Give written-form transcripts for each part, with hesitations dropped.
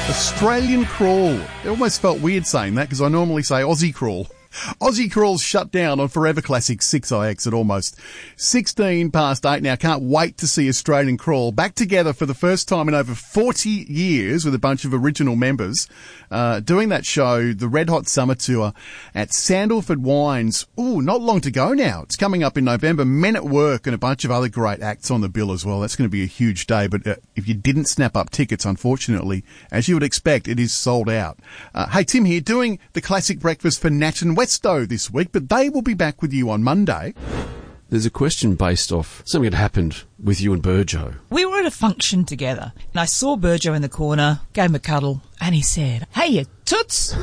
Australian crawl. It almost felt weird saying that because I normally say Aussie crawl. Aussie Crawl's shut down on Forever Classic 6IX at almost 16 past 8 now. Can't wait to see Australian Crawl back together for the first time in over 40 years with a bunch of original members doing that show, the Red Hot Summer Tour at Sandalford Wines. Ooh, not long to go now. It's coming up in November. Men at Work and a bunch of other great acts on the bill as well. That's going to be a huge day. But if you didn't snap up tickets, unfortunately, as you would expect, it is sold out. Hey, Tim here, doing the classic breakfast for Nat and Westo this week, but they will be back with you on Monday. There's a question based off something that happened with you and Burjo. We were at a function together, and I saw Burjo in the corner, gave him a cuddle, and he said, "Hey, you toots."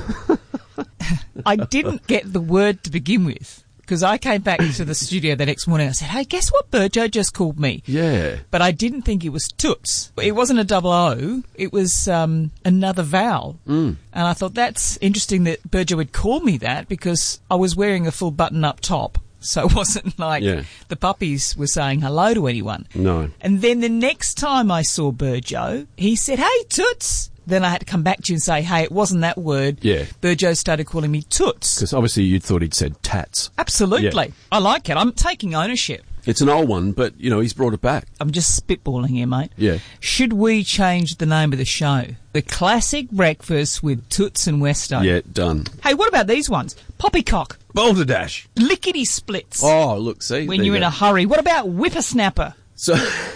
I didn't get the word to begin with, because I came back to the studio the next morning and I said, "Hey, guess what Burjo just called me?" Yeah. But I didn't think it was toots. It wasn't a double O. It was another vowel. And I thought that's interesting that Burjo would call me that because I was wearing a full button-up top. So it wasn't like the puppies were saying hello to anyone. No. And then the next time I saw Burjo, he said, "Hey, toots." Then I had to come back to you and say, hey, it wasn't that word. Yeah. Burjo started calling me toots. Because obviously you thought he'd said tats. Absolutely. Yeah. I like it. I'm taking ownership. It's an old one, but, you know, he's brought it back. I'm just spitballing here, mate. Yeah. Should we change the name of the show? The Classic Breakfast with Toots and Westo. Yeah, done. Hey, what about these ones? Poppycock. Boulder Dash. Lickety Splits. Oh, look, see. When you're in a hurry. What about Whippersnapper? So...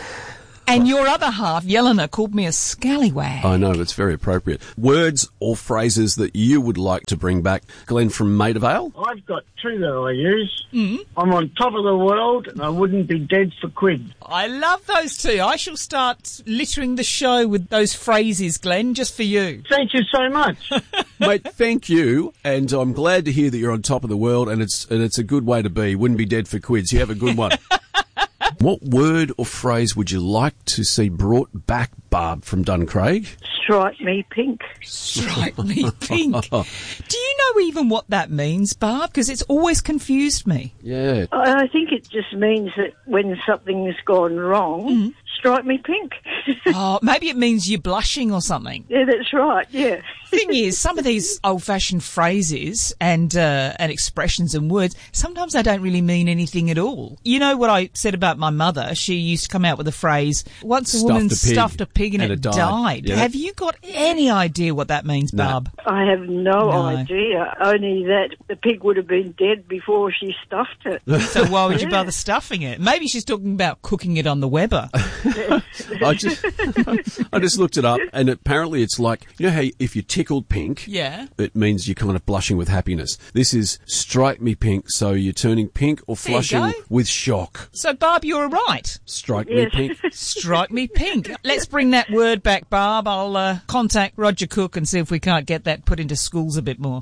And your other half, Yelena, called me a scallywag. I know, it's very appropriate. Words or phrases that you would like to bring back. Glenn from Maida Vale? I've got two that I use. I'm on top of the world and I wouldn't be dead for quid. I love those two. I shall start littering the show with those phrases, Glenn, just for you. Thank you so much. Mate, thank you, and I'm glad to hear that you're on top of the world, and it's a good way to be. Wouldn't be dead for quids. You have a good one. What word or phrase would you like to see brought back, Barb from Duncraig? Strike me pink. Strike me pink. Do you know even what that means, Barb? Because it's always confused me. Yeah. I think it just means that when something's gone wrong, strike me pink. Oh, maybe it means you're blushing or something. Yeah, that's right, yeah. Thing is, some of these old-fashioned phrases and expressions and words, sometimes they don't really mean anything at all. You know what I said about my mother? She used to come out with a phrase, once a woman stuffed a pig and it died. Yeah. Have you got any idea what that means, Barb? I have no idea, only that the pig would have been dead before she stuffed it. So why would you bother stuffing it? Maybe she's talking about cooking it on the Weber. I just looked it up, and apparently it's like, you know how if you tickled pink, it means you're kind of blushing with happiness. This is strike me pink, so you're turning pink or flushing with shock. So, Barb, you're right. Strike me pink. Strike me pink. Let's bring that word back, Barb. I'll contact Roger Cook and see if we can't get that put into schools a bit more.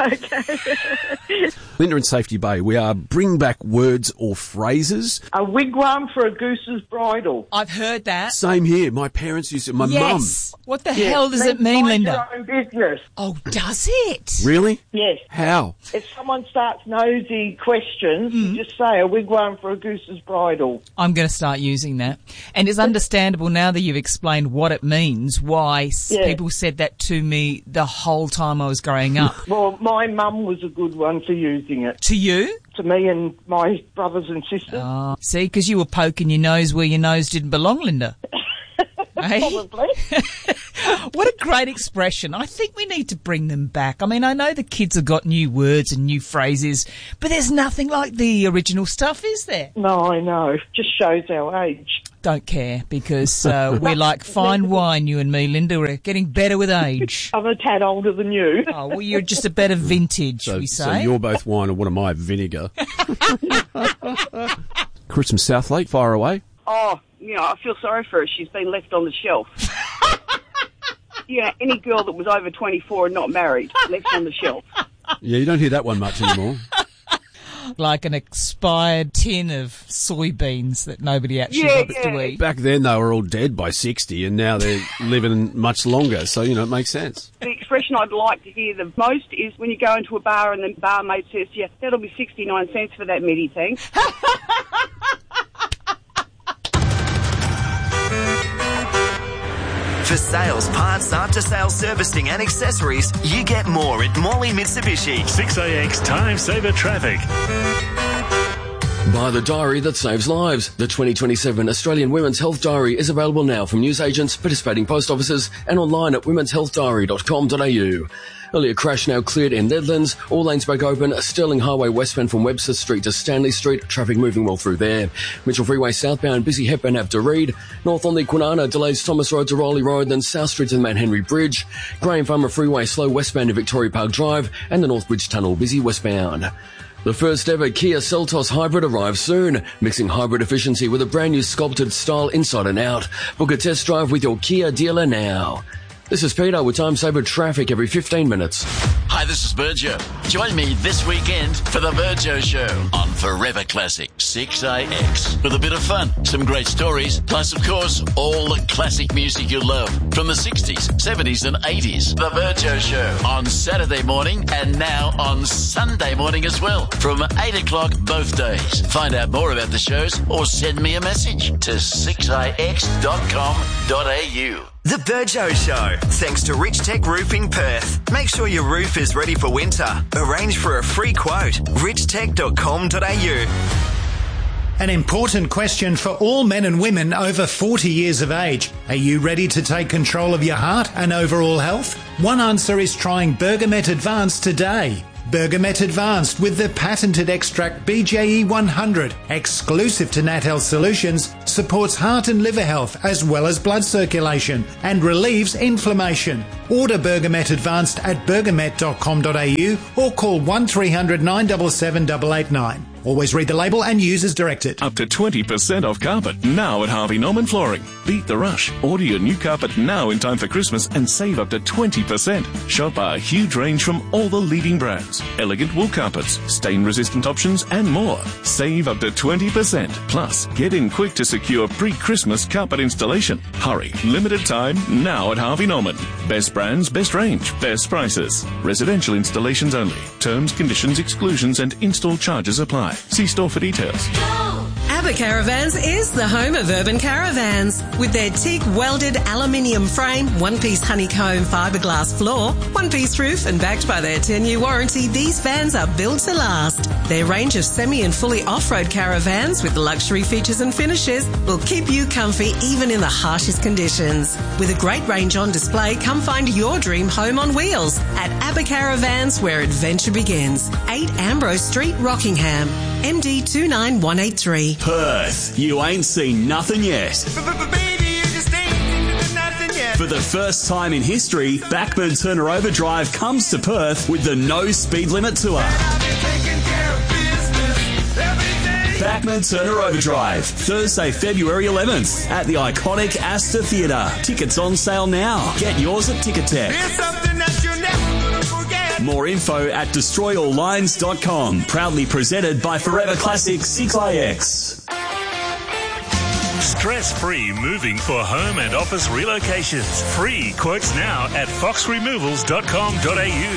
Okay. Linda in Safety Bay, we are bring back words or phrases. A wigwam for a goose's bridle. I've heard that. Same here. My parents used it. My mum. What the hell does it mean, Linda? Your own business. Oh, does it? Really? Yes. How? If someone starts nosy questions, you just say a wigwam for a goose's bridle. I'm going to start using that. And it's understandable now that you've explained what it means, why people said that to me the whole time I was growing up. Well, my mum was a good one for using it. To you? To me and my brothers and sisters. Oh, see, because you were poking your nose where your nose didn't belong, Linda. Probably. What a great expression. I think we need to bring them back. I mean, I know the kids have got new words and new phrases, but there's nothing like the original stuff, is there? No, I know. Just shows our age. Don't care, because we're like fine wine, you and me, Linda. We're getting better with age. I'm a tad older than you. Oh, well, you're just a better vintage, we say. So you're both wine, and what am I, vinegar? Chris from South Lake, fire away. Oh, you know, I feel sorry for her. She's been left on the shelf. Yeah, any girl that was over 24 and not married, left on the shelf. Yeah, you don't hear that one much anymore. Like an expired tin of soybeans that nobody actually wants to eat. Back then they were all dead by 60 and now they're living much longer, so, you know, it makes sense. The expression I'd like to hear the most is when you go into a bar and the barmaid says, yeah, that'll be 69 cents for that midi, thanks. For sales, parts, after-sales servicing and accessories, you get more at Morley Mitsubishi. 6AX Time Saver Traffic. Buy the diary that saves lives. The 2027 Australian Women's Health Diary is available now from newsagents, participating post offices and online at womenshealthdiary.com.au. Earlier crash now cleared in Nedlands. All lanes back open. Stirling Highway westbound from Webster Street to Stanley Street. Traffic moving well through there. Mitchell Freeway southbound busy Hepburn Ave to Reed. North on the Kwinana delays Thomas Road to Rowley Road, then South Street to the Mount Henry Bridge. Graham Farmer Freeway slow westbound to Victoria Park Drive and the North Bridge Tunnel busy westbound. The first ever Kia Seltos Hybrid arrives soon, mixing hybrid efficiency with a brand new sculpted style inside and out. Book a test drive with your Kia dealer now. This is Peter with Time Saver Traffic every 15 minutes. Hi, this is Virgio. Join me this weekend for the Virgio Show on Forever Classic 6AX. With a bit of fun, some great stories, plus, of course, all the classic music you love from the 60s, 70s and 80s. The Virgio Show on Saturday morning and now on Sunday morning as well from 8 o'clock both days. Find out more about the shows or send me a message to 6ix.com.au. The Burjo Show, thanks to Rich Tech Roofing Perth. Make sure your roof is ready for winter. Arrange for a free quote. richtech.com.au. An important question for all men and women over 40 years of age. Are you ready to take control of your heart and overall health? One answer is trying Bergamet Advanced today. Bergamet Advanced with the patented extract BJE 100, exclusive to Nat Health Solutions, supports heart and liver health as well as blood circulation and relieves inflammation. Order Bergamet Advanced at bergamet.com.au or call 1300 977 889. Always read the label and use as directed. Up to 20% off carpet now at Harvey Norman Flooring. Beat the rush. Order your new carpet now in time for Christmas and save up to 20%. Shop our huge range from all the leading brands. Elegant wool carpets, stain-resistant options and more. Save up to 20%. Plus, get in quick to secure pre-Christmas carpet installation. Hurry. Limited time now at Harvey Norman. Best brands, best range, best prices. Residential installations only. Terms, conditions, exclusions and install charges apply. See store for details. ABBA Caravans is the home of urban caravans. With their teak welded aluminium frame, one-piece honeycomb fiberglass floor, one-piece roof and backed by their 10-year warranty, these vans are built to last. Their range of semi and fully off-road caravans with luxury features and finishes will keep you comfy even in the harshest conditions. With a great range on display, come find your dream home on wheels at ABBA Caravans, where adventure begins. 8 Ambrose Street, Rockingham. MD 29183. Perth, you ain't seen nothing yet. For the first time in history, Backman Turner Overdrive comes to Perth with the No Speed Limit Tour. Backman Turner Overdrive, Thursday, February 11th at the iconic Astor Theatre. Tickets on sale now. Get yours at Ticketek. More info at destroyalllines.com. Proudly presented by Forever Classic 6IX. Stress-free moving for home and office relocations. Free quotes now at foxremovals.com.au.